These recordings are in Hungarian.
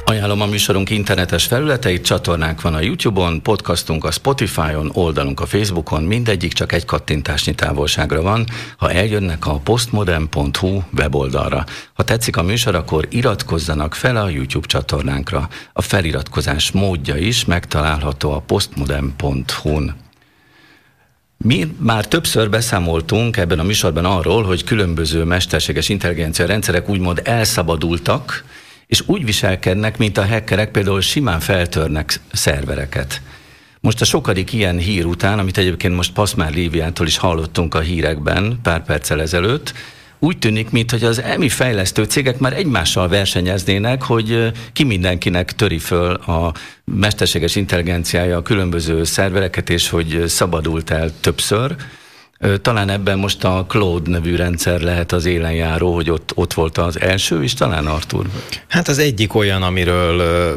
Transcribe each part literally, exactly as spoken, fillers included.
Ajánlom a műsorunk internetes felületeit, csatornánk van a YouTube-on, podcastunk a Spotify-on, oldalunk a Facebookon, mindegyik csak egy kattintásnyi távolságra van, ha eljönnek a postmodern pont hu weboldalra. Ha tetszik a műsor, akkor iratkozzanak fel a YouTube csatornánkra. A feliratkozás módja is megtalálható a postmodern pont hu-n. Mi már többször beszámoltunk ebben a műsorban arról, hogy különböző mesterséges intelligencia rendszerek úgymond elszabadultak, és úgy viselkednek, mint a hackerek, például simán feltörnek szervereket. Most a sokadik ilyen hír után, amit egyébként most Paszmár Líviától is hallottunk a hírekben pár perccel ezelőtt, úgy tűnik, mintha az e em i fejlesztő cégek már egymással versenyeznének, hogy ki mindenkinek töri föl a mesterséges intelligenciája a különböző szervereket, és hogy szabadult el többször. Talán ebben most a Claude nevű rendszer lehet az élenjáró, hogy ott, ott volt az első is, talán Artur? Hát az egyik olyan, amiről uh,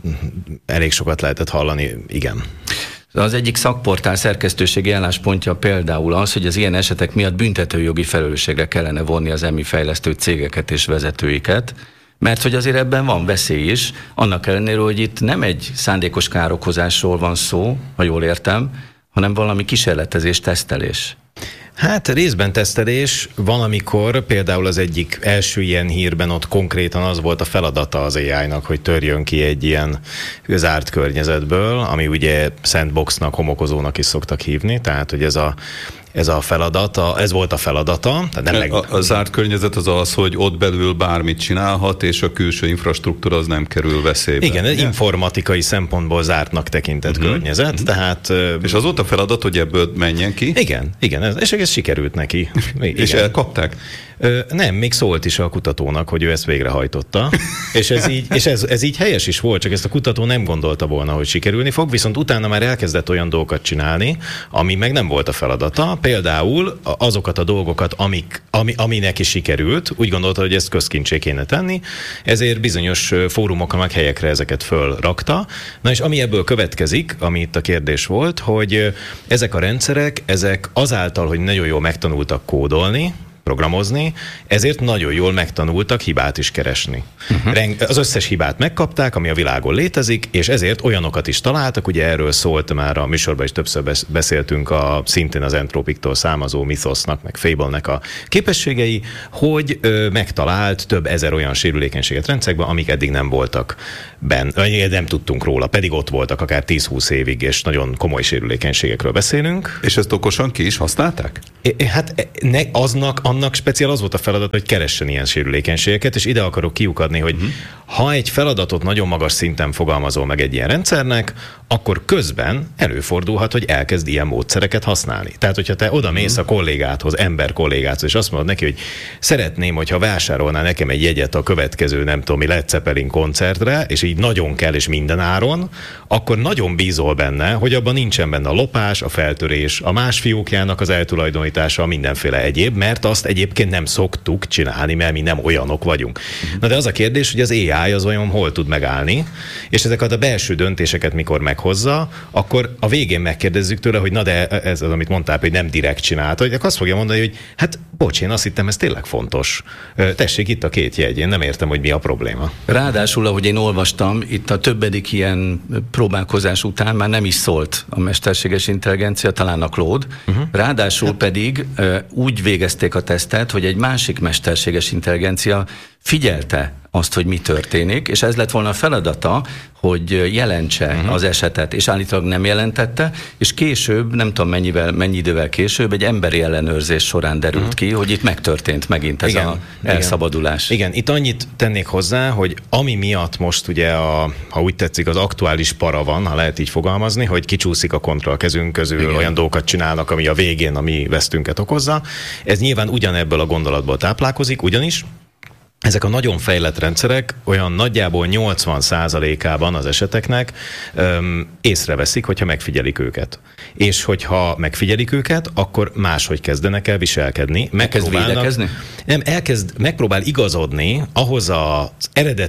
elég sokat lehetett hallani, igen. Az egyik szakportál szerkesztőségi álláspontja például az, hogy az ilyen esetek miatt büntetőjogi felelősségre kellene vonni az e em i fejlesztő cégeket és vezetőiket, mert hogy azért ebben van veszély is, annak ellenére, hogy itt nem egy szándékos károkozásról van szó, ha jól értem, hanem valami kísérletezés, tesztelés. Hát részben tesztelés, valamikor például az egyik első ilyen hírben ott konkrétan az volt a feladata az á í-nak, hogy törjön ki egy ilyen zárt környezetből, ami ugye sandboxnak, homokozónak is szoktak hívni, tehát hogy ez a Ez a feladata, ez volt a feladata. Nem meg... a, a zárt környezet az az, hogy ott belül bármit csinálhat, és a külső infrastruktúra az nem kerül veszélybe. Igen, ez informatikai szempontból zártnak tekintett uh-huh. környezet, uh-huh. tehát... És az volt a feladat, hogy ebből menjen ki? Igen, igen, ez, és ez sikerült neki. Igen. És elkapták? Ö, nem, még szólt is a kutatónak, hogy ő ezt végrehajtotta, és, ez így, és ez, ez így helyes is volt, csak ezt a kutató nem gondolta volna, hogy sikerülni fog, viszont utána már elkezdett olyan dolgokat csinálni, ami meg nem volt a feladata, például azokat a dolgokat, amik, ami, ami neki sikerült, úgy gondolta, hogy ezt közkincsé kéne tenni, ezért bizonyos fórumokon meg helyekre ezeket fölrakta. Na és ami ebből következik, ami itt a kérdés volt, hogy ezek a rendszerek, ezek azáltal, hogy nagyon jól megtanultak kódolni, programozni, ezért nagyon jól megtanultak hibát is keresni. Uh-huh. Az összes hibát megkapták, ami a világon létezik, és ezért olyanokat is találtak, ugye erről szólt már a műsorban is többször beszéltünk a szintén az Anthropic-tól származó Mythosnak, meg Fable-nek a képességei, hogy ö, megtalált több ezer olyan sérülékenységet rendszerekben, amik eddig nem voltak benne, vagy nem tudtunk róla, pedig ott voltak akár tíz-húsz évig, és nagyon komoly sérülékenységekről beszélünk. És ezt okosan ki is használták? É, hát ne, aznak, annak speciál az volt a feladat, hogy keressen ilyen sérülékenységeket, és ide akarok kiukadni, hogy uh-huh. ha egy feladatot nagyon magas szinten fogalmazol meg egy ilyen rendszernek, akkor közben előfordulhat, hogy elkezd ilyen módszereket használni. Tehát, hogyha te oda mész uh-huh. a kollégádhoz, ember kollégádhoz, és azt mondod neki, hogy szeretném, hogyha vásárolnál nekem egy jegyet a következő, nem tudom mi, Led Zeppelin koncertre, és így nagyon kell, és minden áron, akkor nagyon bízol benne, hogy abban nincsen benne a lopás, a feltörés, a más fiókjának az eltulajdonítása, mindenféle egyéb, mert azt egyébként nem szoktuk csinálni, mert mi nem olyanok vagyunk. Uh-huh. Na de az a kérdés, hogy az á í az olyan hol tud megállni, és ezeket a belső döntéseket mikor meghozza, akkor a végén megkérdezzük tőle, hogy na de ez az, amit mondtál, hogy nem direkt csinálta, hogy azt fogja mondani, hogy hát bocs, én azt hittem, ez tényleg fontos. Tessék, itt a két jegy, én nem értem, hogy mi a probléma. Ráadásul, ahogy én olvastam, itt a többedik ilyen próbálkozás után már nem is szólt a mesterséges intelligencia, talán a Claude. Uh-huh. Ráadásul hát... pedig uh, úgy végezték a tesztet, hogy egy másik mesterséges intelligencia figyelte azt, hogy mi történik, és ez lett volna a feladata, hogy jelentse uh-huh. az esetet, és állítólag nem jelentette, és később, nem tudom mennyivel, mennyi idővel később, egy emberi ellenőrzés során derült uh-huh. ki, hogy itt megtörtént megint ez igen, a elszabadulás. Igen. igen, itt annyit tennék hozzá, hogy ami miatt most ugye, a, ha úgy tetszik, az aktuális para van, ha lehet így fogalmazni, hogy kicsúszik a kontra a kezünk közül, igen. olyan dolgokat csinálnak, ami a végén a mi vesztünket okozza. Ez nyilván ugyanebből a gondolatból táplálkozik, ugyanis ezek a nagyon fejlett rendszerek olyan nagyjából nyolcvan százalékában az eseteknek öm, észreveszik, hogyha megfigyelik őket. És hogyha megfigyelik őket, akkor máshogy kezdenek el viselkedni. Elkezd védekezni? Nem, elkezd, megpróbál igazodni ahhoz az eredeti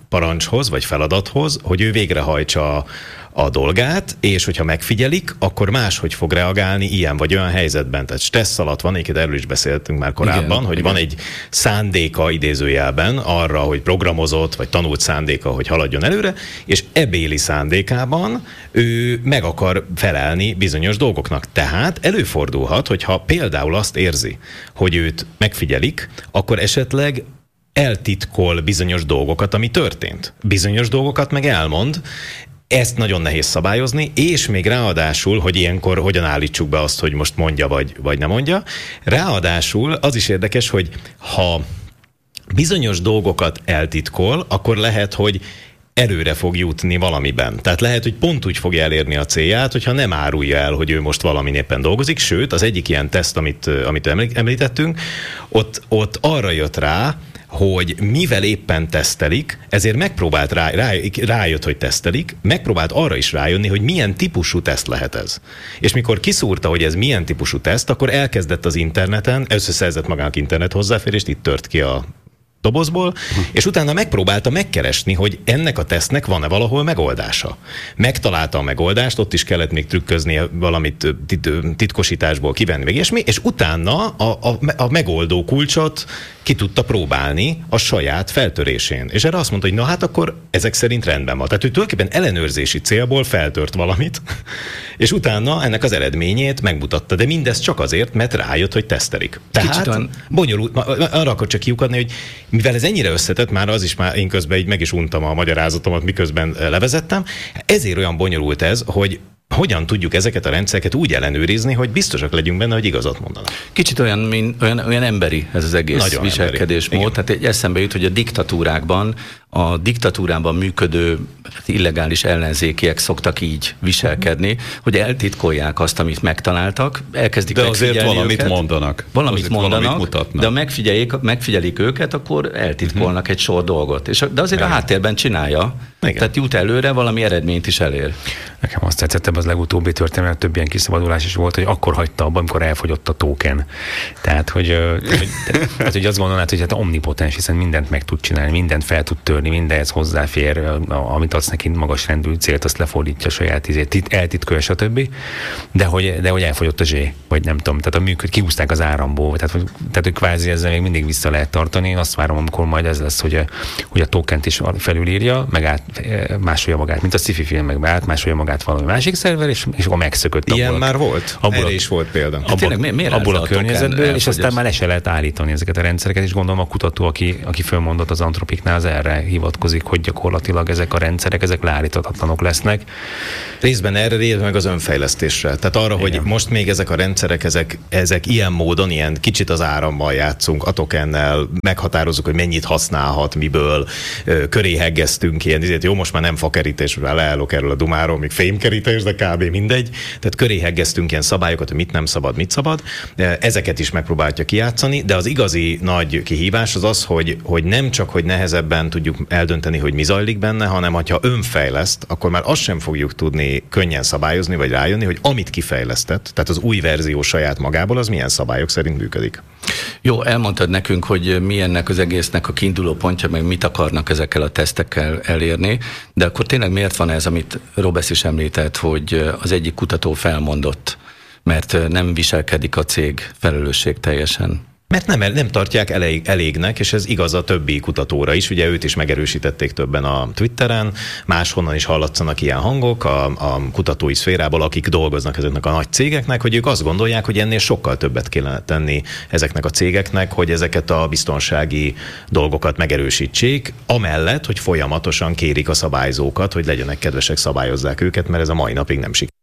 parancshoz, vagy feladathoz, hogy ő végrehajtsa a dolgát, és hogyha megfigyelik, akkor máshogy fog reagálni ilyen vagy olyan helyzetben. Tehát stressz alatt van, egyébként erről is beszéltünk már korábban, igen, hogy igen. van egy szándéka idézőjelben arra, hogy programozott, vagy tanult szándéka, hogy haladjon előre, és ebéli szándékában ő meg akar felelni bizonyos dolgoknak. Tehát előfordulhat, hogyha például azt érzi, hogy őt megfigyelik, akkor esetleg eltitkol bizonyos dolgokat, ami történt. Bizonyos dolgokat meg elmond. Ezt nagyon nehéz szabályozni, és még ráadásul, hogy ilyenkor hogyan állítsuk be azt, hogy most mondja, vagy, vagy nem mondja. Ráadásul az is érdekes, hogy ha bizonyos dolgokat eltitkol, akkor lehet, hogy előre fog jutni valamiben. Tehát lehet, hogy pont úgy fogja elérni a célját, hogyha nem árulja el, hogy ő most valamin éppen dolgozik. Sőt, az egyik ilyen teszt, amit, amit említettünk, ott, ott arra jött rá, hogy mivel éppen tesztelik, ezért megpróbált rá, rá, rájött, hogy tesztelik, megpróbált arra is rájönni, hogy milyen típusú teszt lehet ez. És mikor kiszúrta, hogy ez milyen típusú teszt, akkor elkezdett az interneten, először szerzett magának internet hozzáférést, itt tört ki a dobozból, és utána megpróbálta megkeresni, hogy ennek a tesztnek van-e valahol megoldása. Megtalálta a megoldást, ott is kellett még trükközni valamit titkosításból kivenni, meg ilyesmi, és utána a, a, a megoldó kulcsot ki tudta próbálni a saját feltörésén. És erre azt mondta, hogy na hát akkor ezek szerint rendben van. Tehát ő tulajdonképpen ellenőrzési célból feltört valamit, és utána ennek az eredményét megmutatta. De mindez csak azért, mert rájött, hogy tesztelik. Tehát olyan... bonyolult, arra akar csak kiukadni, hogy mivel ez ennyire összetett, már az is már én közben így meg is untam a magyarázatomat, miközben levezettem, ezért olyan bonyolult ez, hogy hogyan tudjuk ezeket a rendszereket úgy ellenőrizni, hogy biztosak legyünk benne, hogy igazat mondanak. Kicsit olyan, mint, olyan, olyan emberi ez az egész nagyon viselkedésmód. Tehát egy eszembe jut, hogy a diktatúrákban, a diktatúrában működő illegális ellenzékiek szoktak így viselkedni, hogy eltitkolják azt, amit megtaláltak, elkezdik de megfigyelni azért valamit őket, mondanak. Valamit azért mondanak, valamit mutatnak. de ha megfigyelik, megfigyelik őket, akkor eltitkolnak uh-huh. egy sor dolgot. És, de azért igen. a háttérben csinálja. Igen. Tehát jut előre, valami eredményt is elér. Nekem azt tetszett, az legutóbbi történet, több ilyen kiszabadulás is volt, hogy akkor hagyta abban, amikor elfogyott a token. Tehát, hogy, hogy, tehát, hogy azt gondolnád, hogy hát omnipotens, hiszen mindent meg tud csinálni, mindent fel tud törni, mindenhez hozzáfér, amit adsz neki magas rendű célt, azt lefordítja a saját izét, eltitkolja, stb. De hogy, de hogy elfogyott a zsé, vagy nem tudom, tehát a működ, kihúzták az áramból, tehát, hogy, tehát hogy kvázi ezzel még mindig vissza lehet tartani. Én azt várom, amikor majd ez lesz, hogy a, hogy a tokent is felülírja, meg át, másolja magát, mint a sci-fi filmekben átmásolja magát valami másik szerver, és, és akkor megszökött. Ilyen abból már volt? Erre a, is volt példa. Abból, tényleg, mi, miért abból a, a környezetből, és aztán már le se lehet állítani ezeket a rendszereket, és gondolom a kutató, aki, aki fölmondott az Antropiknál, az erre hivatkozik, hogy gyakorlatilag ezek a rendszerek, ezek leállíthatatlanok lesznek. Részben erre, részben meg az önfejlesztésre. Tehát arra, igen. hogy most még ezek a rendszerek, ezek, ezek ilyen módon, ilyen kicsit az árammal játszunk, a tokennel, meghatározzuk, hogy mennyit használhat, miből, köré heggeztünk ilyen, ezért jó, most már nem fakerítés, mert leállok erről a dumáról, még fémkerítés, de kb. Mindegy. Tehát köré heggeztünk ilyen szabályokat, hogy mit nem szabad, mit szabad. Ezeket is megpróbálja kijátszani, de az igazi nagy kihívás az az, hogy, hogy nem csak, hogy nehezebben tudjuk eldönteni, hogy mi zajlik benne, hanem ha önfejleszt, akkor már azt sem fogjuk tudni könnyen szabályozni, vagy rájönni, hogy amit kifejlesztett, tehát az új verzió saját magából, az milyen szabályok szerint működik. Jó, elmondtad nekünk, hogy mi ennek az egésznek a kiinduló pontja, meg mit akarnak ezekkel a tesztekkel elérni, de akkor tényleg miért van ez, amit Robesz is említett, hogy az egyik kutató felmondott, mert nem viselkedik a cég felelősségteljesen? Mert nem, nem tartják elég, elégnek, és ez igaz a többi kutatóra is. Ugye őt is megerősítették többen a Twitteren, máshonnan is hallatszanak ilyen hangok a, a kutatói szférából, akik dolgoznak ezeknek a nagy cégeknek, hogy ők azt gondolják, hogy ennél sokkal többet kellene tenni ezeknek a cégeknek, hogy ezeket a biztonsági dolgokat megerősítsék, amellett, hogy folyamatosan kérik a szabályzókat, hogy legyenek kedvesek, szabályozzák őket, mert ez a mai napig nem sikerül.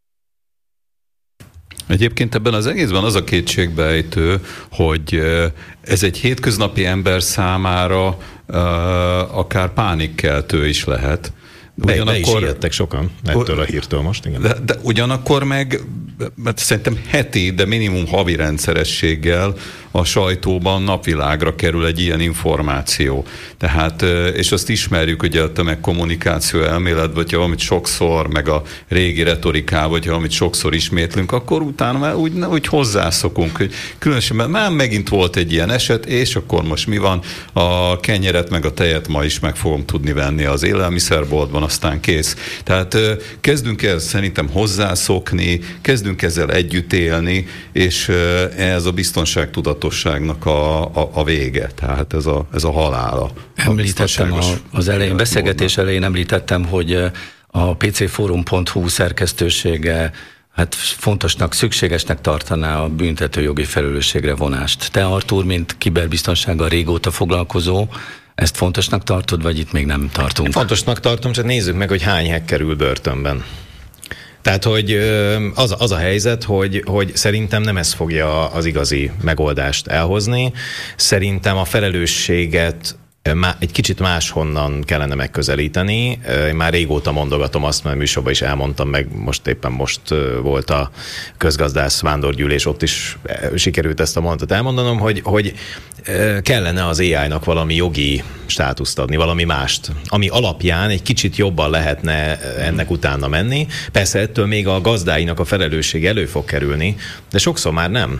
Egyébként ebben az egészben az a kétségbejtő, hogy ez egy hétköznapi ember számára akár pánikkeltő is lehet. Ugyanakkor, be, be is ijedtek sokan ettől a hírtől most. Igen. De, de ugyanakkor meg, mert szerintem heti, de minimum havi rendszerességgel a sajtóban napvilágra kerül egy ilyen információ. Tehát, és azt ismerjük, ugye a tömegkommunikáció elméletben, hogyha amit sokszor, meg a régi retorikában, hogyha amit sokszor ismétlünk, akkor utána már úgy, úgy hozzászokunk, hogy különösen, mert már megint volt egy ilyen eset, és akkor most mi van? A kenyeret meg a tejet ma is meg fogom tudni venni az élelmiszerboltban, aztán kész. Tehát kezdünk el szerintem hozzászokni, kezdünk ezzel együtt élni, és ez a biztonságtudatosságnak a, a, a vége. Tehát ez a, ez a halála. Említettem a, az elején, beszélgetés elején említettem, hogy a pé cé fórum pont hú szerkesztősége hát fontosnak, szükségesnek tartaná a büntetőjogi felelősségre vonást. Te, Artúr, mint kiberbiztonsággal régóta foglalkozó, ezt fontosnak tartod, vagy itt még nem tartunk? Fontosnak tartom, csak nézzük meg, hogy hány hack kerül börtönben. Tehát, hogy az, az a helyzet, hogy, hogy szerintem nem ez fogja az igazi megoldást elhozni. Szerintem a felelősséget egy kicsit máshonnan kellene megközelíteni. Én már régóta mondogatom azt, mert műsorban is elmondtam, meg most éppen most volt a közgazdász vándorgyűlés, ott is sikerült ezt a mondatot elmondanom, hogy, hogy kellene az á í-nak valami jogi státuszt adni, valami mást, ami alapján egy kicsit jobban lehetne ennek utána menni. Persze ettől még a gazdáinak a felelősség elő fog kerülni, de sokszor már nem.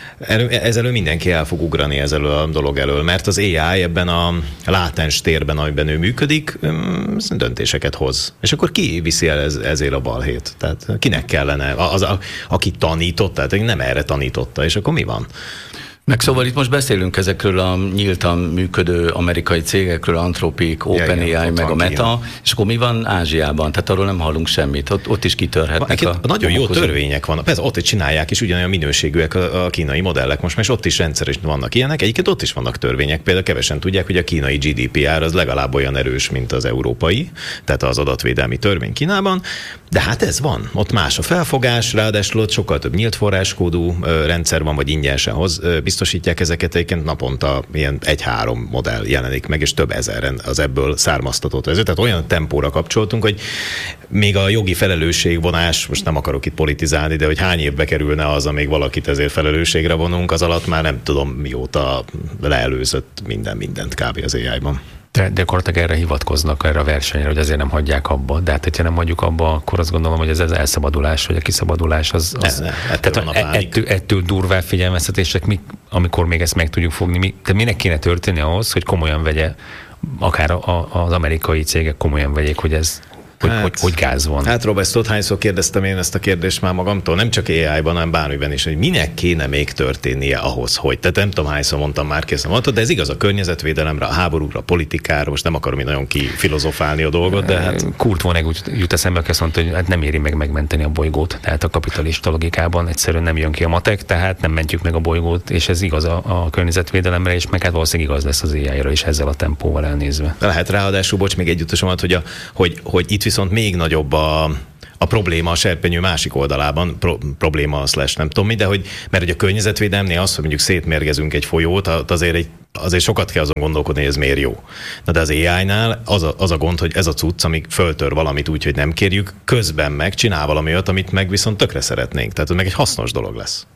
Ezelől mindenki el fog ugrani ezelől a dolog elől, mert az á í ebben a látens térben, amiben ő működik, döntéseket hoz. És akkor ki viszi el ez, ezért a balhét? Tehát kinek kellene? Az, a, aki tanított, tehát nem erre tanította, és akkor mi van? Meg szóval itt most beszélünk ezekről a nyíltan működő amerikai cégekről, Anthropic, OpenAI, ja, meg a Meta, Kína. És akkor mi van Ázsiában? Tehát arról nem hallunk semmit, ott, ott is kitörhetnek a... a nagyon jó törvények vannak, persze ott csinálják is ugyanolyan minőségűek a, a kínai modellek, most már ott is rendszeresen vannak ilyenek, egyébként ott is vannak törvények, például kevesen tudják, hogy a kínai gé dé pé er az legalább olyan erős, mint az európai, tehát az adatvédelmi törvény Kínában, de hát ez van, ott más a felfogás, ráadásul ott sokkal több nyílt forráskódú rendszer van, vagy ingyenesen hoz, biztosítják ezeket, egyébként naponta ilyen egy-három modell jelenik meg, és több ezeren az ebből származtatott vezet. Tehát olyan tempóra kapcsoltunk, hogy még a jogi felelősségvonás, most nem akarok itt politizálni, de hogy hány évbe kerülne az, amíg valakit ezért felelősségre vonunk, az alatt már nem tudom mióta leelőzött minden mindent kb. Az á í-ban. De gyakorlatilag erre hivatkoznak, erre a versenyre, hogy azért nem hagyják abba. De hát, hogyha nem hagyjuk abba, akkor azt gondolom, hogy ez az elszabadulás, vagy a kiszabadulás az... az ne, ne, tehát ettől, ettől durvább figyelmeztetések, mi, amikor még ezt meg tudjuk fogni. Mi, de minek kéne történni ahhoz, hogy komolyan vegye, akár a, a, az amerikai cégek komolyan vegyék, hogy ez... Hogy, hát, hogy, hogy gáz van. Hát Robert, tudod, hányszor kérdeztem én ezt a kérdést már magamtól, nem csak á í-ban, hanem bármiben is, hogy minek kéne még történnie ahhoz, hogy. Tehát nem tudom, hányszor mondtam már, készem mondtad, de ez igaz a környezetvédelemre, a háborúra, a politikára, most nem akarom én nagyon kifilozofálni a dolgot, de hát... Kurt Vonnegut jut eszembe, aki azt mondta, hogy hát nem éri meg megmenteni a bolygót, tehát a kapitalista logikában egyszerűen nem jön ki a matek, tehát nem mentjük meg a bolygót, és ez igaz a, a környezetvédelemre, és meg hát valószínűleg igaz lesz az á í-ra is ezzel a tempóval elnézve. De lehet ráadásul, bocs, még együttes van, hogy, a, hogy, hogy itt viszont még nagyobb a, a probléma a serpenyő másik oldalában, pro, probléma slash nem tudom mi, de hogy, mert hogy a környezetvédelmnél az, hogy mondjuk szétmérgezünk egy folyót, azért, egy, azért sokat kell azon gondolkodni, hogy ez miért jó. Na de az á í-nál az a, az a gond, hogy ez a cucc, amíg föltör valamit úgy, hogy nem kérjük, közben meg csinál valami olyat, amit meg viszont tökre szeretnénk. Tehát ez meg egy hasznos dolog lesz.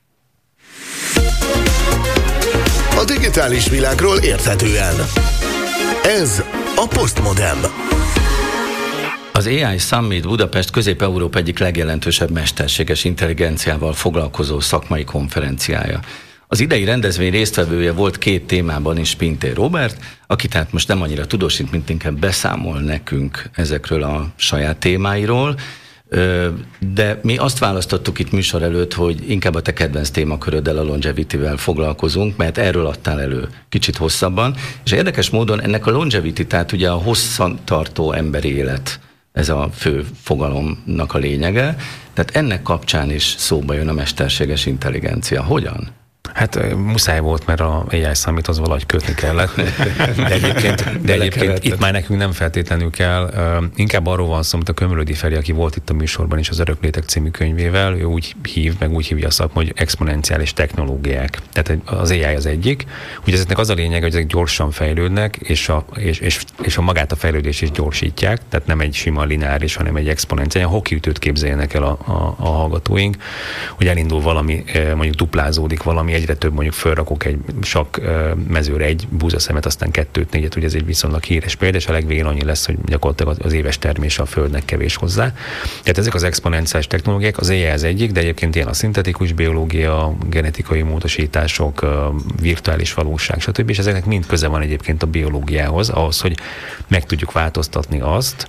A digitális világról érthetően. Ez a Postmodem. Az á í Summit Budapest Közép-Európa egyik legjelentősebb mesterséges intelligenciával foglalkozó szakmai konferenciája. Az idei rendezvény résztvevője volt két témában is Pintér Róbert, aki tehát most nem annyira tudósít, mint inkább beszámol nekünk ezekről a saját témáiról, de mi azt választottuk itt műsor előtt, hogy inkább a te kedvenc témaköröddel, a longevity-vel foglalkozunk, mert erről adtál elő kicsit hosszabban, és érdekes módon ennek a longevity, tehát ugye a hosszantartó emberi élet, ez a fő fogalomnak a lényege, tehát ennek kapcsán is szóba jön a mesterséges intelligencia. Hogyan? Hát muszáj volt, mert a á í Summithoz valahogy kötni kellett. De egyébként, de egyébként itt már nekünk nem feltétlenül kell. Uh, inkább arról van szó, mint a Kömörödi Feri, aki volt itt a műsorban is az Öröklétek című könyvével, ő úgy hív, meg úgy hívja a szakma, hogy exponenciális technológiák. Tehát az á í az egyik. Ugye ezeknek az a lényeg, hogy ezek gyorsan fejlődnek, és a, és, és, és a magát a fejlődést is gyorsítják, tehát nem egy sima lineáris, hanem egy exponenciális. Hockeyütőt képzeljenek el a, a, a hallgatóink, hogy elindul valami, mondjuk duplázódik valami, egy egyre több, mondjuk fölrakok egy sakk mezőre egy búzaszemet, aztán kettőt, négyet, ugye ez egy viszonylag híres példa, és a legvégén annyi lesz, hogy gyakorlatilag az éves termése a Földnek kevés hozzá. Tehát ezek az exponenciális technológiák, az á i az egyik, de egyébként ilyen a szintetikus biológia, genetikai módosítások, virtuális valóság, stb. És ezeknek mind köze van egyébként a biológiához, ahhoz, hogy meg tudjuk változtatni azt,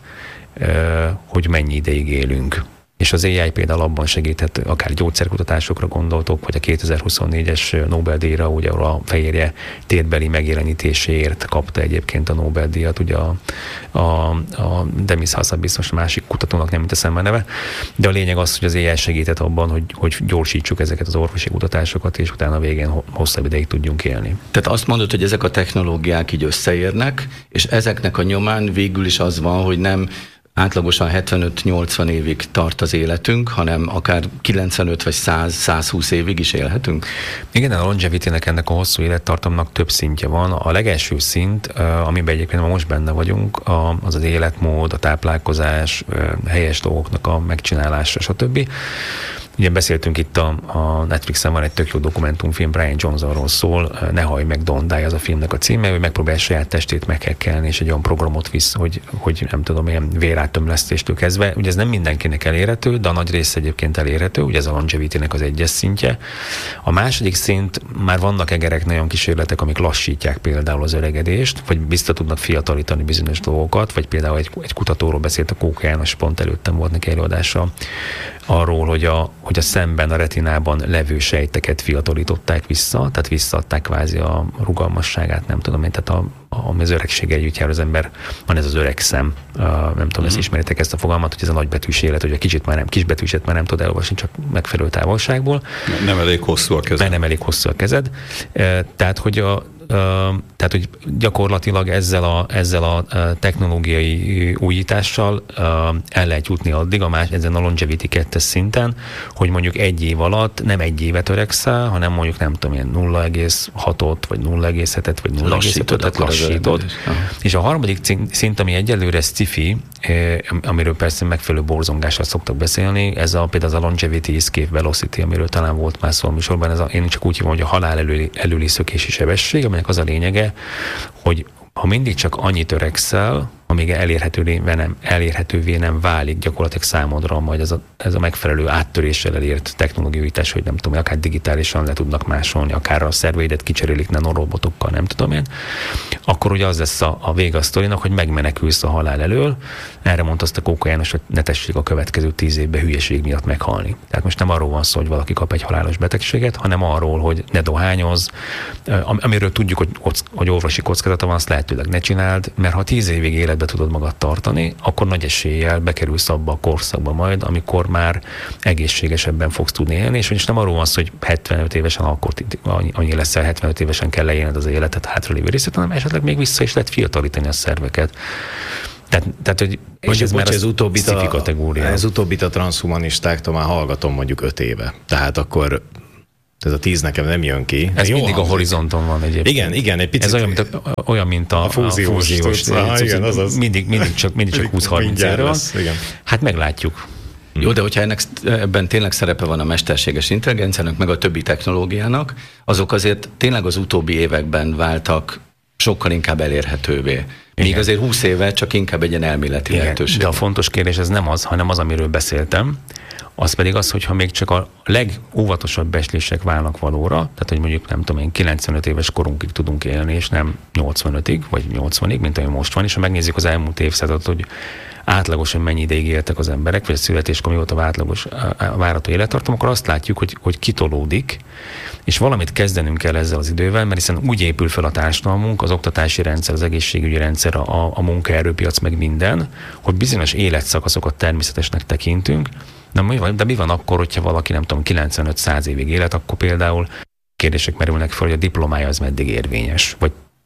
hogy mennyi ideig élünk. És az á i például abban segíthet, akár gyógyszerkutatásokra gondoltok, vagy a kétezer-huszonnégyes Nobel-díjra, ugye a fehérje tétbeli megjelenítéséért kapta egyébként a Nobel-díjat, ugye a, a, a Demis Hassabis, most a másik kutatónak nem jut eszembe neve, de a lényeg az, hogy az á i segített abban, hogy, hogy gyorsítsuk ezeket az orvosi kutatásokat, és utána végén hosszabb ideig tudjunk élni. Tehát azt mondod, hogy ezek a technológiák így összeérnek, és ezeknek a nyomán végül is az van, hogy nem átlagosan hetvenöt-nyolcvan évig tart az életünk, hanem akár kilencvenöt vagy száz-százhúsz évig is élhetünk? Igen, a longevity-nek, ennek a hosszú élettartamnak több szintje van. A legelső szint, amiben egyébként most benne vagyunk, az az életmód, a táplálkozás, helyes dolgoknak a megcsinálása, stb. Ugye beszéltünk itt a, a Netflixen, van egy tök jó dokumentumfilm, Brian Jones arról szól, Ne hajj meg, Don't Die, az a filmnek a címe, hogy megpróbálja saját testét meghekkelni, és egy olyan programot visz, hogy, hogy nem tudom, ilyen vérátömlesztéstől kezdve. Ugye ez nem mindenkinek elérhető, de a nagy része egyébként elérhető, ugye ez a longevity-nek az egyes szintje. A második szint, már vannak egerek nagyon kísérletek, amik lassítják például az öregedést, vagy vissza tudnak fiatalítani bizonyos dolgokat, vagy például egy, egy kutatóról beszélt, a Kóka János, pont előttem volt neki előadása arról, hogy a, hogy a szemben, a retinában levő sejteket fiatalították vissza, tehát visszaadták kvázi a rugalmasságát, nem tudom én, tehát a, a, az öregség együtt jár az ember, van ez az öreg szem, uh, nem tudom, mm-hmm. ezt ismeritek ezt a fogalmat, hogy ez a nagybetűs élet, hogy a kicsit már nem, kisbetűset már nem tud elolvasni, csak megfelelő távolságból. Nem elég hosszú a kezed. Mert nem elég hosszú a kezed. Uh, tehát, hogy a Uh, tehát, hogy gyakorlatilag ezzel a, ezzel a technológiai újítással uh, el lehet jutni addig, a más, ezen a longevity kettes szinten, hogy mondjuk egy év alatt nem egy évet öregszel, hanem mondjuk nem tudom, ilyen nulla egész hatot, vagy nulla egész hetet, vagy nulla egész ötöt lassítod. És a harmadik szint, ami egyelőre sci-fi, amiről persze megfelelő borzongással szoktak beszélni, ez a, például az a longevity escape velocity, amiről talán volt már szó a műsorban, ez a, én csak úgy hívom, hogy a halál előli, előli szökési sebesség, aminek az a lényege, hogy ha mindig csak annyit öregszel, amíg elérhetővé nem, elérhetővé nem válik gyakorlatilag számodra majd ez a, ez a megfelelő áttöréssel elért technológiaújítás, hogy nem tudom, akár digitálisan le tudnak másolni, akár a szerveidet kicserélik nanorobotokkal, nem tudom én, akkor ugye az lesz a, a vége a sztorinak, hogy megmenekülsz a halál elől. Erre mondta azt a Kóka János, hogy ne tessék a következő tíz évben hülyeség miatt meghalni. Tehát most nem arról van szó, hogy valaki kap egy halálos betegséget, hanem arról, hogy ne dohányoz, amiről tudjuk, hogy, hogy orvosi kockázata van, azt lehetőleg ne csináld, mert ha tíz évig életbe tudod magad tartani, akkor nagy eséllyel bekerülsz abba a korszakba majd, amikor már egészségesebben fogsz tudni élni, és most nem arról van szó, hogy hetvenöt évesen akkor annyi leszel, hetvenöt évesen kell leélned az életet hátralévő részét, hanem esetleg még vissza is lehet fiatalítani a szerveket. Tehát, tehát hogy és ez már az utóbbit a, kategória. Ez utóbbit a transhumanistáktól már hallgatom mondjuk öt éve. Tehát akkor ez a tíz nekem nem jön ki. Ez mindig hangzik. A horizonton van egyébként. Igen, igen, egy picit. Ez olyan, mint a, olyan, mint a, a fúziós. A fúziós ah, igen, azaz. Mindig, mindig csak, mindig csak húsz-harminc évre van. Hát meglátjuk. Jó, de hogyha ennek, ebben tényleg szerepe van a mesterséges intelligenciának, meg a többi technológiának, azok azért tényleg az utóbbi években váltak sokkal inkább elérhetővé. Míg igen. azért húsz éve csak inkább egy ilyen elméleti igen, lehetőség. De a fontos kérdés ez nem az, hanem az, amiről beszéltem. Az pedig az, hogyha még csak a legóvatosabb becslések válnak valóra, tehát hogy mondjuk nem tudom én, kilencvenöt éves korunkig tudunk élni, és nem nyolcvanötig, vagy nyolcvanig, mint ami most van, és ha megnézzük az elmúlt évszázadot, hogy átlagosan mennyi ideig éltek az emberek, vagy a születéskor mi volt a átlagos a várható élettartam, akkor azt látjuk, hogy, hogy kitolódik, és valamit kezdenünk kell ezzel az idővel, mert hiszen úgy épül fel a társadalmunk, az oktatási rendszer, az egészségügyi rendszer, a, a munkaerőpiac, meg minden, hogy bizonyos életszakaszokat természetesnek tekintünk. Na, mi van, de mi van akkor, hogyha valaki nem tudom, kilencvenöt-száz évig élet, akkor például kérdések merülnek fel, hogy a diplomája az meddig érvényes, vagy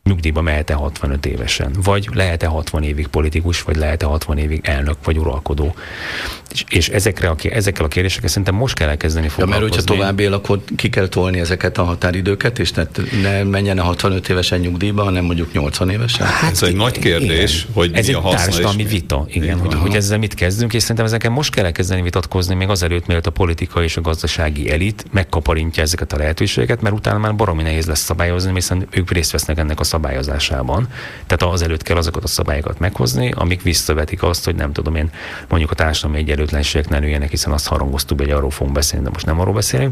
nyugdíjba mehet-e hatvanöt évesen, vagy lehet-e hatvan évig politikus, vagy lehet-e hatvan évig elnök, vagy uralkodó. És, és ezekre a, ezekkel a kérdésekkel szerintem most kell elkezdeni foglalkozni. Ja, mert hogyha tovább él, akkor ki kell tolni ezeket a határidőket, és tehát ne menjen a hatvanöt évesen nyugdíjba, hanem mondjuk nyolcvan évesen. Hát, ez egy nagy kérdés, igen. Hogy ez mi egy a haszna társadalmi vita, igen, hogy, hogy ezzel mit kezdünk, és szerintem ezeken most kell elkezdeni vitatkozni, még azelőtt, mielőtt a politika és a gazdasági elit megkaparintja ezeket a lehetőségeket, mert utána már baromi nehéz lesz szabályozni, hiszen ők részt vesznek ennek a szabályozásában. Tehát azelőtt kell azokat a szabályokat meghozni, amik visszavetik azt, hogy nem tudom én, mondjuk a társadalmi egyenlőtlenségek ne nőjenek, hiszen azt harangoztuk, hogy arról fogunk beszélni, de most nem arról beszélünk.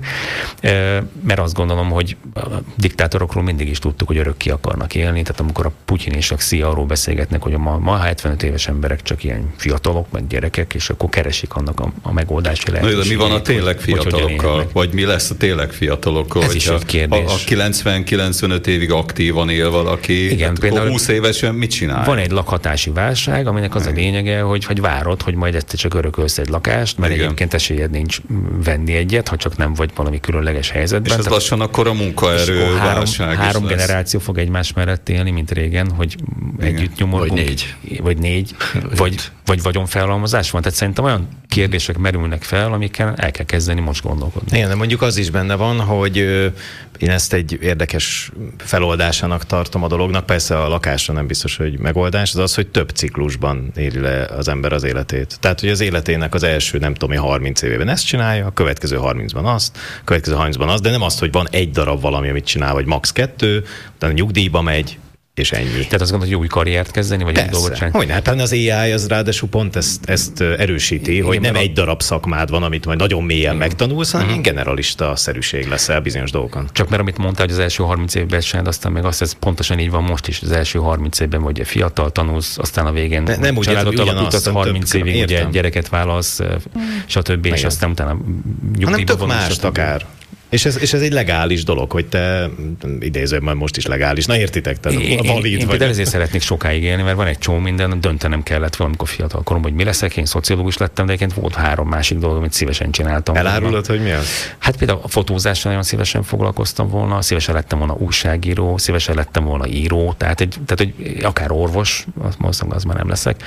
Mert azt gondolom, hogy a diktátorokról mindig is tudtuk, hogy örökké akarnak élni, tehát amikor a Putyin és a Xi arról beszélgetnek, hogy ma, ma hetvenöt éves emberek csak ilyen fiatalok, meg gyerekek, és akkor keresik annak a, a megoldási lehetőségét. Na, de mi van a tényleg fiatalokkal? Vagy mi lesz a tényleg fiatalokkal? Ez is egy kérdés. A, a kilencven-kilencvenöt évig aktívan él valaki, igen, hát például húsz évesen mit csinál? Van egy lakhatási válság, aminek az a lényege, hogy, hogy várod, hogy majd ezt csak örökölsz egy lakást, mert igen. egyébként esélyed nincs venni egyet, ha csak nem vagy valami különleges helyzetben. És ez Tehát, lassan akkor a munkaerő válság három, három generáció fog egymás mellett élni, mint régen, hogy igen. együtt nyomorgunk. Vagy négy. Vagy négy, vagy, vagy vagyonfelhalmozás van. Tehát szerintem olyan kérdések merülnek fel, amikkel el kell kezdeni most gondolkodni. Igen, de mondjuk az is benne van, hogy én ezt egy érdekes feloldásának tartom a dolognak. Persze a lakásra nem biztos, hogy megoldás, az az, hogy több ciklusban éli le az ember az életét. Tehát, hogy az életének az első, nem tudom, harminc évében ezt csinálja, a következő harmincban azt, a következő harmincban azt, de nem azt, hogy van egy darab valami, amit csinál, vagy max. kettő, utána nyugdíjba megy, és ennyi. Tehát azt gondolod, hogy új karriert kezdeni, vagy egy dolgot csinálni? Hogyne, hát az á i az ráadásul pont ezt, ezt erősíti, igen, hogy nem egy darab szakmád van, amit majd nagyon mélyen igen. megtanulsz, hanem uh-huh. generalista szerűség leszel bizonyos dolgokon. Csak mert amit mondtál, hogy az első harminc évben csináld, aztán még azt, ez pontosan így van most is, az első harminc évben, hogy fiatal tanulsz, aztán a végén ne, nem családot alapítasz, harminc évig ugye gyereket válasz, stb. És aztán utána nyugdíjba vonulsz. Hanem tök mást akár. És ez, és ez egy legális dolog, hogy te idézőbb, majd most is legális. Na értitek, te én, valid én, én vagy. Én ezért szeretnék sokáig élni, mert van egy csomó minden, döntenem kellett valamikor fiatal korom, hogy mi leszek. Én szociológus lettem, de egyébként volt három másik dolog, amit szívesen csináltam. Elárulod, hogy mi az? Hát például a fotózással nagyon szívesen foglalkoztam volna, szívesen lettem volna újságíró, szívesen lettem volna író, tehát, egy, tehát hogy akár orvos, azt mondom, az már nem leszek.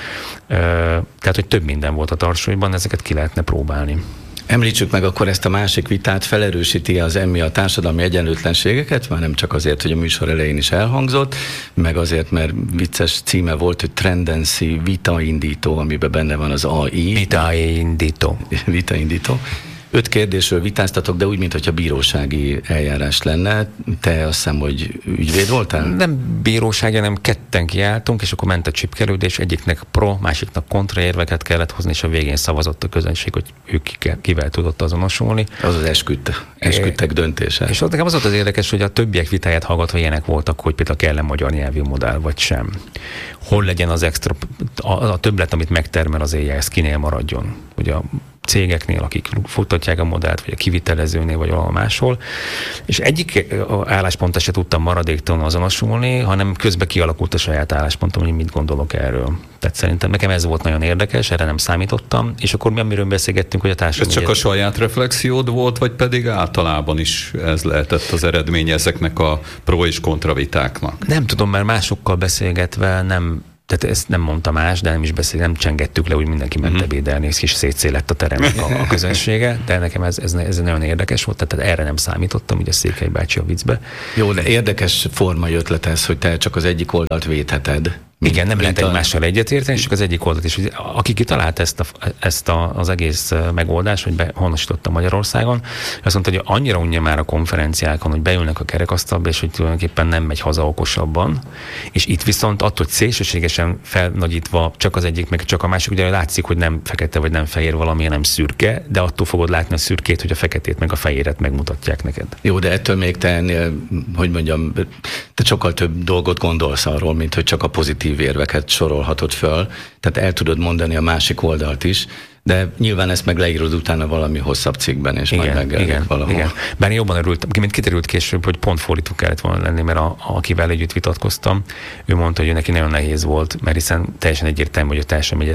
Tehát, hogy több minden volt a tarsolyban, ezeket ki lehetne próbálni. Említsük meg akkor ezt a másik vitát, felerősíti az emmi a társadalmi egyenlőtlenségeket, már nem csak azért, hogy a műsor elején is elhangzott, meg azért, mert vicces címe volt, hogy Trendency vitaindító, amiben benne van az á i. Vitaindító. Vitaindító. Öt kérdésről vitáztatok, de úgy, mintha bírósági eljárás lenne. Te azt hiszem, hogy ügyvéd voltál? Nem bírósági, hanem ketten kiálltunk, és akkor ment a csipkelődés, egyiknek pro, másiknak kontra érveket kellett hozni, és a végén szavazott a közönség, hogy ők kivel tudott azonosulni. Az az esküdt, esküdtek döntése. És ott nekem az volt az érdekes, hogy a többiek vitáját hallgatva ilyenek voltak, hogy például kell-e magyar nyelvű modell, vagy sem. Hol legyen az extra, a, a többlet, amit megtermel az éjjel, ez kinél maradjon. Ugye a cégeknél, akik futtatják a modellt, vagy a kivitelezőnél, vagy valahol máshol. És egyik álláspontra se tudtam maradéktalanul azonosulni, hanem közben kialakult a saját álláspontom, hogy mit gondolok erről. Tehát szerintem nekem ez volt nagyon érdekes, erre nem számítottam, és akkor mi amiről beszélgettünk, hogy a társadalom... Ez csak a saját reflexiód volt, vagy pedig általában is ez lehetett az eredménye ezeknek a pro és kontra vitáknak? Nem tudom, mert másokkal beszélgetve nem... Tehát ezt nem mondta más, de nem is beszél, nem csengettük le, úgy mindenki ment uh-huh. ebédelni, és kis szétszélett a teremnek a, a közönsége, de nekem ez, ez, ez nagyon érdekes volt, tehát erre nem számítottam, ugye Székely bácsi a viccbe. Jó, de érdekes formai ötlet ez, hogy te csak az egyik oldalt védheted. Igen, nem lehet egymással egyetérteni, és csak az egyik oldalt is. Aki kitalált ezt, a, ezt a, az egész megoldást, hogy behonosította Magyarországon, azt mondta, hogy annyira unja már a konferenciákon, hogy beülnek a kerekasztalba, és hogy tulajdonképpen nem megy haza okosabban. És itt viszont attól, hogy szélsőségesen felnagyítva csak az egyik, meg csak a másik, ugye látszik, hogy nem fekete vagy nem fehér valami, nem szürke, de attól fogod látni a szürkét, hogy a feketét meg a fehéret megmutatják neked. Jó, de ettől még te ennél, hogy mondjam, te sokkal több dolgot gondolsz arról, mint hogy csak a pozitív érveket sorolhatod föl, tehát el tudod mondani a másik oldalt is, de nyilván ezt meg leírod utána valami hosszabb cikkben, és igen, majd megjelenik valahol. Igen. Bár én jobban örültem, mint kiterült később, hogy pont fordítva kellett volna lenni, mert a, akivel együtt vitatkoztam, ő mondta, hogy neki nagyon nehéz volt, mert hiszen teljesen egyértelmű, hogy a társadalmi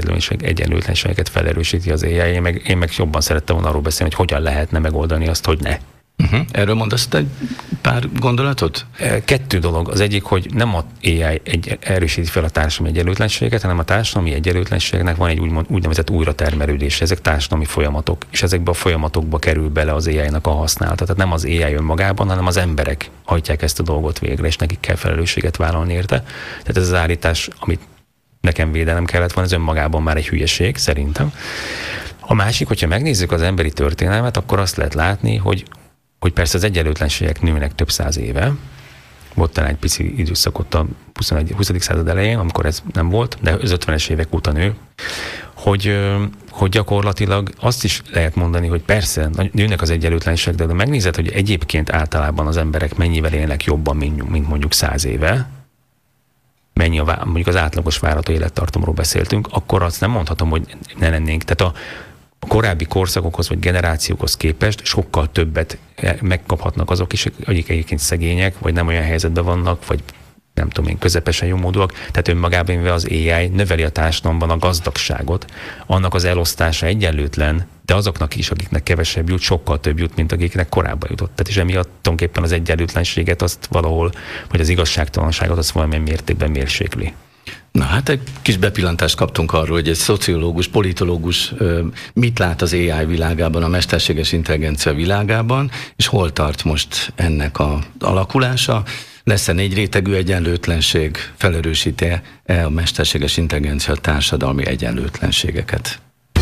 egyenlőtlenségeket felerősíti az á i, én meg, én meg jobban szerettem volna arról beszélni, hogy hogyan lehetne megoldani azt, hogy ne. Uh-huh. Erről mondasz egy pár gondolatot? Kettő dolog. Az egyik, hogy nem a á i egy erősíti fel a társadalmi egyenlőtlenséget, hanem a társadalmi egyenlőtlenségnek van egy úgymond, úgynevezett újratermelődés. Ezek társadalmi folyamatok, és ezekbe a folyamatokba kerül bele az á i-nak a használata. Tehát nem az á i önmagában, hanem az emberek hajtják ezt a dolgot végre, és nekik kell felelősséget vállalni érte. Tehát ez az állítás, amit nekem védelem kellett volna, ez önmagában már egy hülyeség, szerintem. A másik, hogyha megnézzük az emberi történelmet, akkor azt lehet látni, hogy hogy persze az egyenlőtlenségek nőnek több száz éve. Volt talán egy pici időszak ott a huszadik század elején, amikor ez nem volt, de az ötvenes évek óta nő, hogy, hogy gyakorlatilag azt is lehet mondani, hogy persze nőnek az egyenlőtlenségek, de, de megnézed, hogy egyébként általában az emberek mennyivel élnek jobban, mint, mint mondjuk száz éve, mennyi a, mondjuk az átlagos várható élettartamról beszéltünk, akkor azt nem mondhatom, hogy ne lennénk. Tehát a A korábbi korszakokhoz vagy generációkhoz képest sokkal többet megkaphatnak azok is, akik egyébként szegények, vagy nem olyan helyzetben vannak, vagy nem tudom én, közepesen jómódúak. Tehát önmagában véve az á i növeli a társadalomban a gazdagságot. Annak az elosztása egyenlőtlen, de azoknak is, akiknek kevesebb jut, sokkal több jut, mint akiknek korábban jutott. Tehát és emiatt tulajdonképpen az egyenlőtlenséget azt valahol, vagy az igazságtalanságot azt valamilyen mértékben mérsékli. Na hát egy kis bepillantást kaptunk arról, hogy egy szociológus, politológus mit lát az á i világában, a mesterséges intelligencia világában, és hol tart most ennek a alakulása. Lesz-e négy rétegű egyenlőtlenség, felerősíti-e a mesterséges intelligencia társadalmi egyenlőtlenségeket?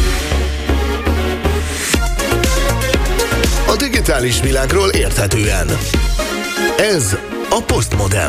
A digitális világról érthetően. Ez a Postmodem.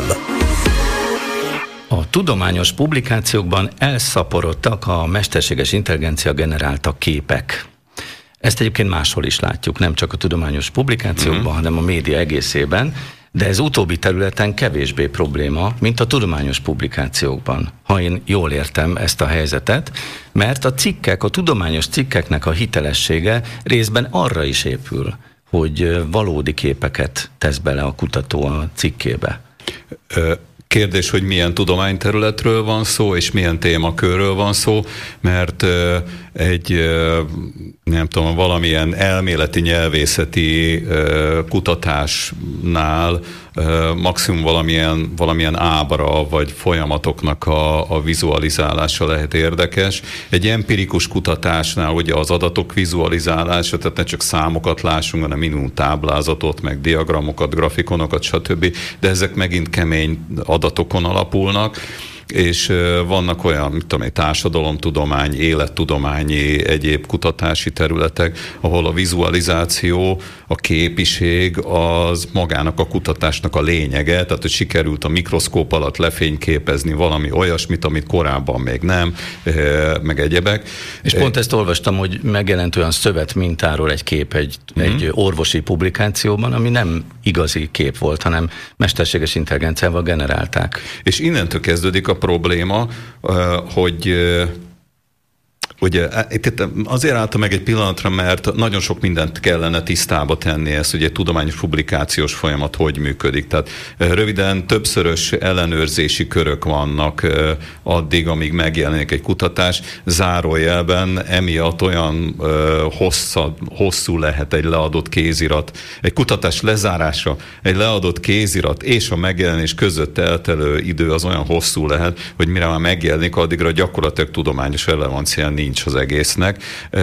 A tudományos publikációkban elszaporodtak a mesterséges intelligencia generálta képek. Ezt egyébként máshol is látjuk, nem csak a tudományos publikációkban, mm-hmm. hanem a média egészében, de ez utóbbi területen kevésbé probléma, mint a tudományos publikációkban, ha én jól értem ezt a helyzetet, mert a cikkek, a tudományos cikkeknek a hitelessége részben arra is épül, hogy valódi képeket tesz bele a kutató a cikkébe. Ö- Kérdés, hogy milyen tudományterületről van szó, és milyen témakörről van szó, mert egy, nem tudom, valamilyen elméleti nyelvészeti kutatásnál maximum valamilyen, valamilyen ábra vagy folyamatoknak a, a vizualizálása lehet érdekes. Egy empirikus kutatásnál ugye az adatok vizualizálása, tehát ne csak számokat lássunk, hanem minimum táblázatot, meg diagramokat, grafikonokat, stb. De ezek megint kemény adatokon alapulnak, és vannak olyan, mit tudom, társadalomtudomány, élettudományi, egyéb kutatási területek, ahol a vizualizáció, a képiség az magának a kutatásnak a lényege, tehát hogy sikerült a mikroszkóp alatt lefényképezni valami olyasmit, amit korábban még nem, meg egyebek. És pont ezt olvastam, hogy megjelent olyan szövet mintáról egy kép egy, mm-hmm. egy orvosi publikációban, ami nem igazi kép volt, hanem mesterséges intelligenciával generálták. És innentől kezdődik a probléma, hogy ugye itt azért álltam meg egy pillanatra, mert nagyon sok mindent kellene tisztába tenni ezt, hogy egy tudományos publikációs folyamat hogy működik. Tehát röviden többszörös ellenőrzési körök vannak addig, amíg megjelenik egy kutatás. Zárójelben emiatt olyan hossza, hosszú lehet egy leadott kézirat. Egy kutatás lezárása, egy leadott kézirat és a megjelenés között eltelő idő az olyan hosszú lehet, hogy mire már megjelenik, addigra gyakorlatilag tudományos relevancia nincs az egésznek,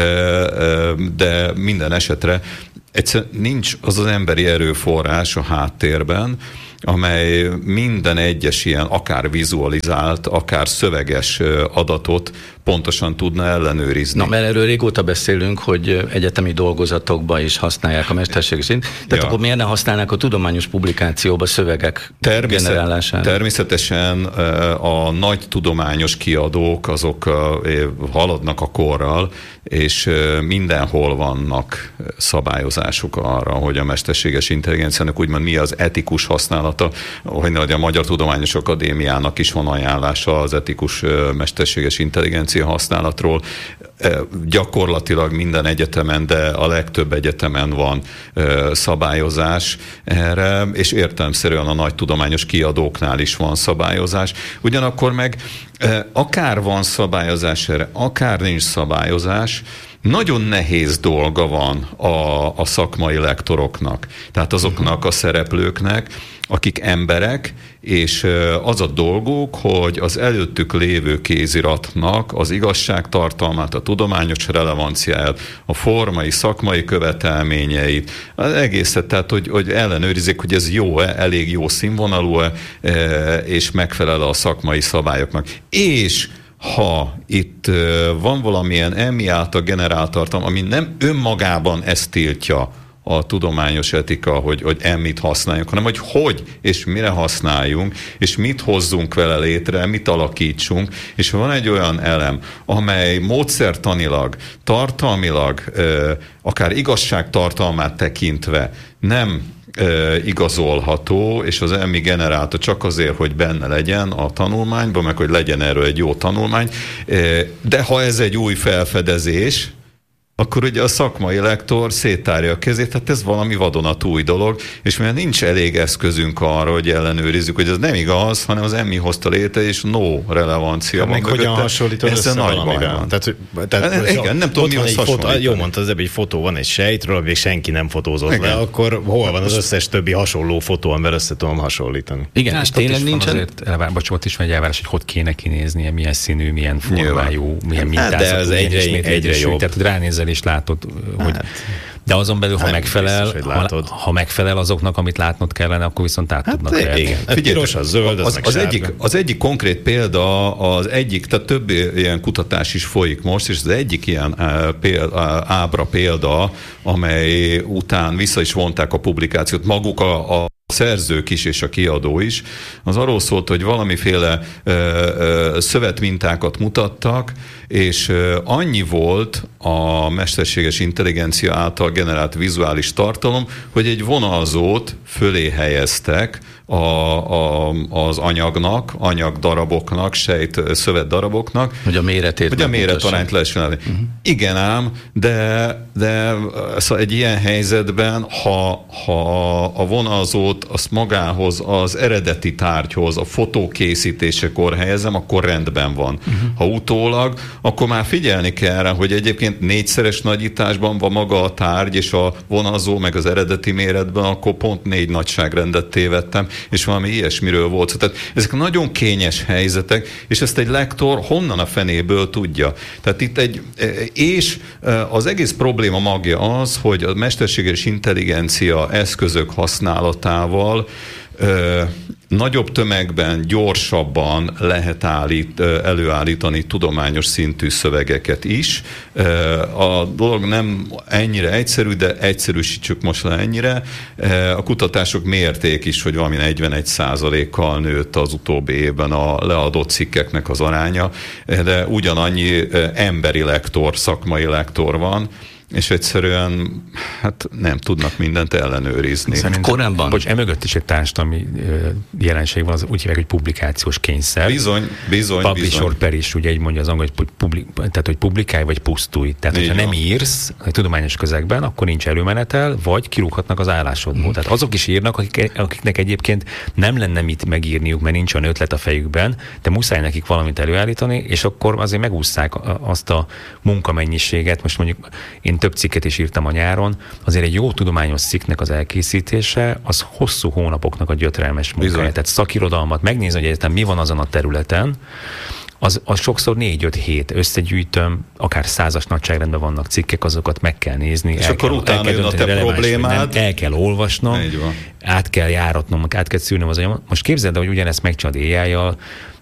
de minden esetre egyszerűen nincs az az emberi erőforrás a háttérben, amely minden egyes ilyen akár vizualizált, akár szöveges adatot pontosan tudna ellenőrizni. Na, mert erről régóta beszélünk, hogy egyetemi dolgozatokban is használják a mesterséges intelligenciát. Tehát ja. akkor miért ne használnák a tudományos publikációba szövegek Természet, generálására? Természetesen a nagy tudományos kiadók azok haladnak a korral, és mindenhol vannak szabályozások arra, hogy a mesterséges intelligenciának úgymond mi az etikus használata, használata, hogy a Magyar Tudományos Akadémiának is van ajánlása az etikus mesterséges intelligencia használatról. Gyakorlatilag minden egyetemen, de a legtöbb egyetemen van szabályozás erre, és értelemszerűen a nagy tudományos kiadóknál is van szabályozás. Ugyanakkor meg akár van szabályozás erre, akár nincs szabályozás, nagyon nehéz dolga van a, a szakmai lektoroknak, tehát azoknak a szereplőknek, akik emberek, és az a dolguk, hogy az előttük lévő kéziratnak az igazságtartalmát, a tudományos relevanciáját, a formai, szakmai követelményeit, az egészet, tehát hogy, hogy ellenőrizik, hogy ez jó-e, elég jó színvonalú-e, és megfelel a szakmai szabályoknak. És ha itt van valamilyen emmi által generált tartalom, ami nem önmagában ezt tiltja a tudományos etika, hogy, hogy emmit használjunk, hanem hogy hogy és mire használjunk, és mit hozzunk vele létre, mit alakítsunk, és van egy olyan elem, amely módszertanilag, tartalmilag, akár igazságtartalmát tekintve nem igazolható, és az emmi generálta csak azért, hogy benne legyen a tanulmányban, meg hogy legyen erről egy jó tanulmány, de ha ez egy új felfedezés, akkor ugye a szakmai lektor széttárja a kezét, tehát ez valami vadonatúj dolog, és mert nincs elég eszközünk arra, hogy ellenőrizzük, hogy ez nem igaz, hanem az emmi hozta léte, és no relevancia hát van meg hogyan hasonlítod össze valamivel? Tehát, tehát, igen, nem tudom, mi az hasonlítani. Jó mondtad, az egy fotó van egy sejtről, még senki nem fotózott igen. le, akkor hol van az összes többi hasonló fotó, amivel össze tudom hasonlítani? Igen, hát és tényleg nincsen? Azért elvár, bocsánat, is van egy elvárás, hogy hogy kéne kinéznie, milyen színű, milyen formájú, milyen mintázatú. De az egyre, egyre jobb. Tehát ránézel és látod, hogy... Hát. De azon belül, ha megfelel, biztos, ha, ha megfelel azoknak, amit látnod kellene, akkor viszont át hát tudnak élni. Igen. Figyelj, piros, az zöld, az, az, az, egyik, az egyik konkrét példa, az egyik, tehát több ilyen kutatás is folyik most, és az egyik ilyen példa, ábra példa, amely után vissza is vonták a publikációt, maguk a, a szerzők is és a kiadó is, az arról szólt, hogy valamiféle ö, ö, szövetmintákat mutattak, és ö, annyi volt a mesterséges intelligencia által generált vizuális tartalom, hogy egy vonalzót fölé helyeztek a, a, az anyagnak, anyagdaraboknak, sejt szövetdaraboknak. Hogy a méretét. Hogy a méretarányt lehessen. Uh-huh. Igen ám, de, de szóval egy ilyen helyzetben, ha, ha a vonalzót azt magához, az eredeti tárgyhoz, a fotókészítésekor helyezem, akkor rendben van. Uh-huh. Ha utólag, akkor már figyelni kell rá, hogy egyébként négyszeres nagyításban van maga a tárgy, és a vonalzó meg az eredeti méretben, akkor pont négy nagyságrendet tévedtem, és valami ilyesmiről volt. Tehát ezek nagyon kényes helyzetek, és ezt egy lektor honnan a fenéből tudja. Tehát itt egy, és az egész probléma magja az, hogy a mesterséges intelligencia eszközök használatával Ö, nagyobb tömegben, gyorsabban lehet állít, előállítani tudományos szintű szövegeket is. Ö, a dolog nem ennyire egyszerű, de egyszerűsítsük most le ennyire. Ö, a kutatások mérték is, hogy valami negyvenegy százalékkal nőtt az utóbbi évben a leadott cikkeknek az aránya, de ugyanannyi emberi lektor, szakmai lektor van, és egyszerűen hát nem tudnak mindent ellenőrizni. Szerintem, korábban... Bocs, emögött is egy társadalmi jelenség van, az úgy hívják, hogy publikációs kényszer. Bizony, bizony, Publish or perish, ugye így mondja az angol, hogy, publik, tehát, hogy publikálj vagy pusztulj. Tehát, így hogyha van. Nem írsz a tudományos közegben, akkor nincs előmenetel, vagy kirúghatnak az állásodból. Mm. Tehát azok is írnak, akik, akiknek egyébként nem lenne mit megírniuk, mert nincs olyan ötlet a fejükben, de muszáj nekik valamit előállítani, és akkor azért megúszszák azt a munkamennyiséget. Most mondjuk én több cikket is írtam a nyáron, azért egy jó tudományos cikknek az elkészítése, az hosszú hónapoknak a gyötrelmes munkája. Tehát szakirodalmat, megnézni, hogy egyetem mi van azon a területen, az, az sokszor négy-öt hét összegyűjtöm, akár százas nagyságrendben vannak cikkek, azokat meg kell nézni. És akkor kell, utána jön a te releváns, problémád. Nem, el kell olvasnom, át kell járatnom, át kell szűrnöm az anyagot. Most képzeld, hogy ugyanezt megcsinálod á i-jal,